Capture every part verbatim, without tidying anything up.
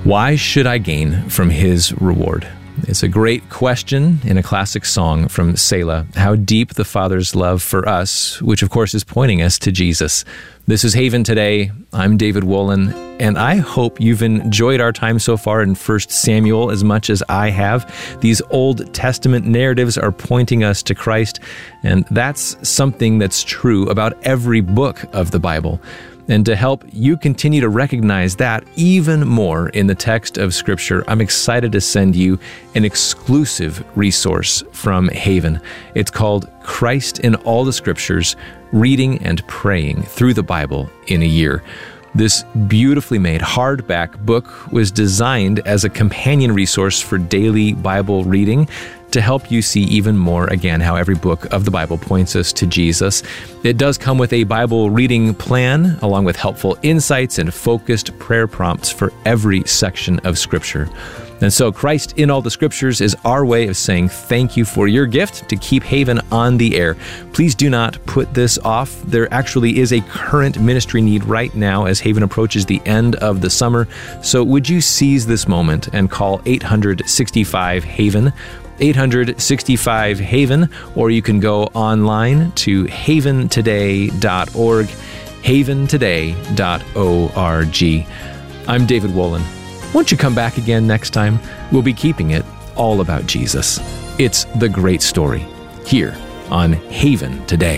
Why should I gain from his reward? It's a great question in a classic song from Selah, how deep the Father's love for us, which of course is pointing us to Jesus. This is Haven Today. I'm David Wolin, and I hope you've enjoyed our time so far in First Samuel as much as I have. These Old Testament narratives are pointing us to Christ, and that's something that's true about every book of the Bible. And to help you continue to recognize that even more in the text of Scripture, I'm excited to send you an exclusive resource from Haven. It's called Christ in All the Scriptures, Reading and Praying Through the Bible in a Year. This beautifully made hardback book was designed as a companion resource for daily Bible reading to help you see even more, again, how every book of the Bible points us to Jesus. It does come with a Bible reading plan, along with helpful insights and focused prayer prompts for every section of Scripture. And so Christ in All the Scriptures is our way of saying thank you for your gift to keep Haven on the air. Please do not put this off. There actually is a current ministry need right now as Haven approaches the end of the summer. So would you seize this moment and call eight hundred sixty-five Haven, eight hundred sixty-five Haven, or you can go online to haven today dot org, haven today dot org. I'm David Wolin. Won't you come back again next time? We'll be keeping it all about Jesus. It's the great story here on Haven Today.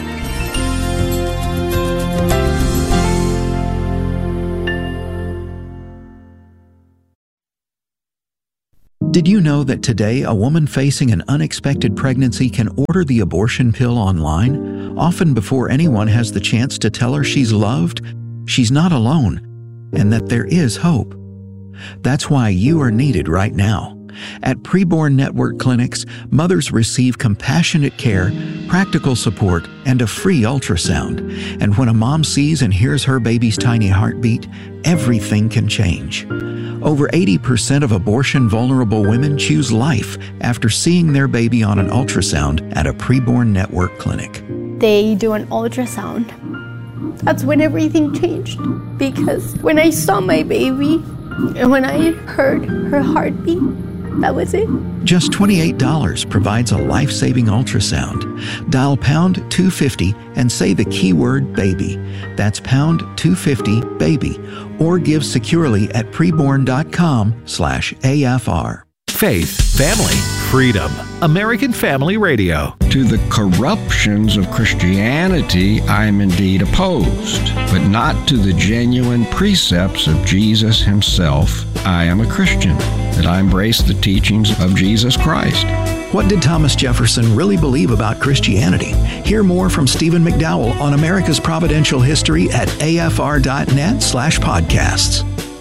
Did you know that today a woman facing an unexpected pregnancy can order the abortion pill online, often before anyone has the chance to tell her she's loved, she's not alone, and that there is hope? That's why you are needed right now. At Preborn Network clinics, mothers receive compassionate care, practical support, and a free ultrasound. And when a mom sees and hears her baby's tiny heartbeat, everything can change. Over eighty percent of abortion-vulnerable women choose life after seeing their baby on an ultrasound at a Preborn Network clinic. They do an ultrasound. That's when everything changed. Because when I saw my baby, and when I heard her heartbeat, that was it. Just twenty-eight dollars provides a life-saving ultrasound. Dial pound two fifty and say the keyword baby. That's pound two fifty baby. Or give securely at preborn.com slash AFR. Faith, family, freedom. American Family Radio. To the corruptions of Christianity, I am indeed opposed, but not to the genuine precepts of Jesus himself. I am a Christian, that I embrace the teachings of Jesus Christ. What did Thomas Jefferson really believe about Christianity? Hear more from Stephen McDowell on America's Providential History at afr.net slash podcasts.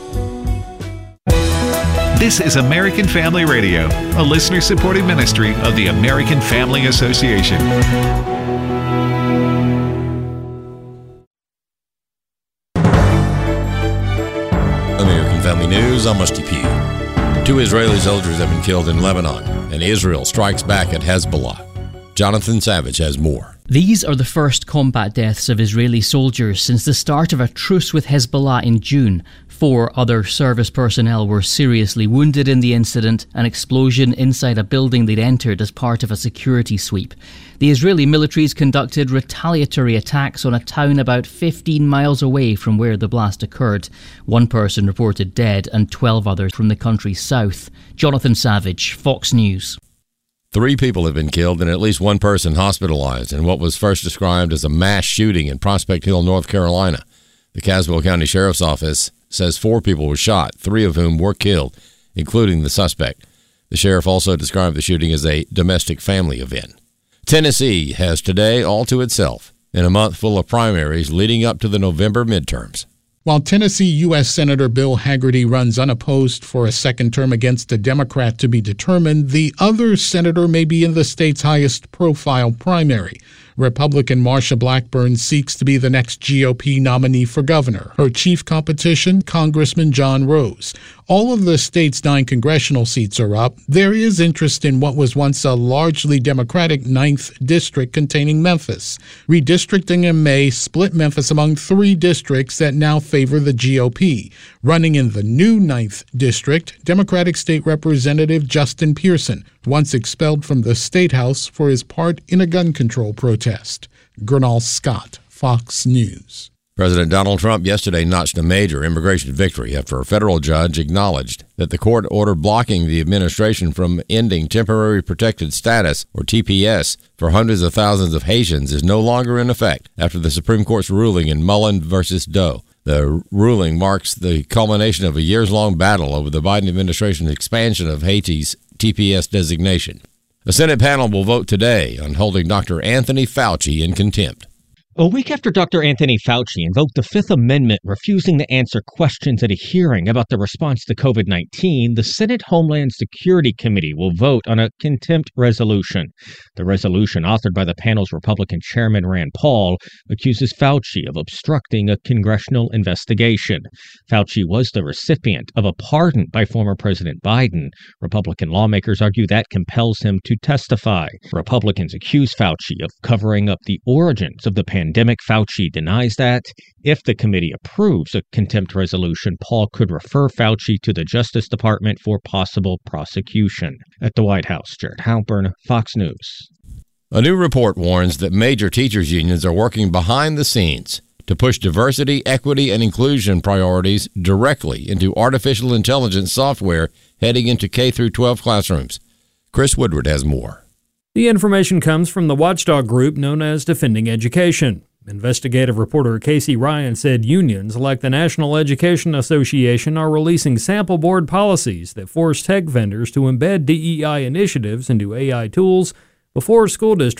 This is American Family Radio, a listener-supported ministry of the American Family Association. American Family News, I'm Rusty Pugh. Two Israeli soldiers have been killed in Lebanon, and Israel strikes back at Hezbollah. Jonathan Savage has more. These are the first combat deaths of Israeli soldiers since the start of a truce with Hezbollah in June. Four other service personnel were seriously wounded in the incident, an explosion inside a building they'd entered as part of a security sweep. The Israeli militaries conducted retaliatory attacks on a town about fifteen miles away from where the blast occurred. One person reported dead and twelve others from the country's south. Jonathan Savage, Fox News. Three people have been killed and at least one person hospitalized in what was first described as a mass shooting in Prospect Hill, North Carolina. The Caswell County Sheriff's Office says four people were shot, three of whom were killed, including the suspect. The sheriff also described the shooting as a domestic family event. Tennessee has today all to itself in a month full of primaries leading up to the November midterms. While Tennessee U S Senator Bill Hagerty runs unopposed for a second term against a Democrat to be determined, the other senator may be in the state's highest profile primary. Republican Marsha Blackburn seeks to be the next G O P nominee for governor. Her chief competition, Congressman John Rose. All of the state's nine congressional seats are up. There is interest in what was once a largely Democratic ninth district containing Memphis. Redistricting in May split Memphis among three districts that now favor the G O P. Running in the new ninth district, Democratic State Representative Justin Pearson, once expelled from the State House for his part in a gun control protest. Gernal Scott, Fox News. President Donald Trump yesterday notched a major immigration victory after a federal judge acknowledged that the court order blocking the administration from ending temporary protected status, or T P S, for hundreds of thousands of Haitians is no longer in effect after the Supreme Court's ruling in Mullen versus Doe. The ruling marks the culmination of a years-long battle over the Biden administration's expansion of Haiti's T P S designation. The Senate panel will vote today on holding Doctor Anthony Fauci in contempt. A week after Doctor Anthony Fauci invoked the Fifth Amendment, refusing to answer questions at a hearing about the response to COVID nineteen, the Senate Homeland Security Committee will vote on a contempt resolution. The resolution, authored by the panel's Republican chairman Rand Paul, accuses Fauci of obstructing a congressional investigation. Fauci was the recipient of a pardon by former President Biden. Republican lawmakers argue that compels him to testify. Republicans accuse Fauci of covering up the origins of the pandemic. Pandemic. Fauci denies that. If the committee approves a contempt resolution, Paul could refer Fauci to the Justice Department for possible prosecution. At the White House, Jared Halpern, Fox News. A new report warns that major teachers' unions are working behind the scenes to push diversity, equity, and inclusion priorities directly into artificial intelligence software heading into K through twelve classrooms. Chris Woodward has more. The information comes from the watchdog group known as Defending Education. Investigative reporter Casey Ryan said unions like the National Education Association are releasing sample board policies that force tech vendors to embed D E I initiatives into A I tools before school districts